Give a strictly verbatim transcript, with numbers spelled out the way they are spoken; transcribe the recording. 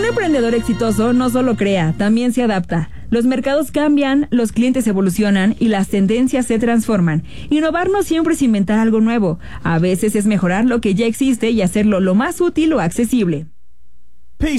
Un emprendedor exitoso no solo crea, también se adapta. Los mercados cambian, los clientes evolucionan y las tendencias se transforman. Innovar no siempre es inventar algo nuevo. A veces es mejorar lo que ya existe y hacerlo lo más útil o accesible.